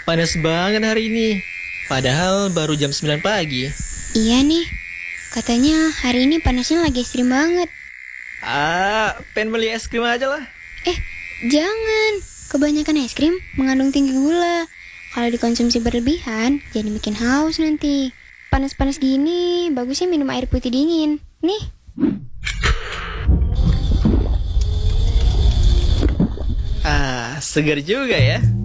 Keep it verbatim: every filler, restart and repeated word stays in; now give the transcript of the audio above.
Panas banget hari ini. Padahal baru jam sembilan pagi. Iya nih, katanya hari ini panasnya lagi ekstrim banget. Ah, pengen beli es krim aja lah. Eh, jangan. Kebanyakan es krim mengandung tinggi gula. Kalau dikonsumsi berlebihan, jadi bikin haus nanti. Panas-panas gini, bagusnya minum air putih dingin. Nih. Ah, segar juga ya.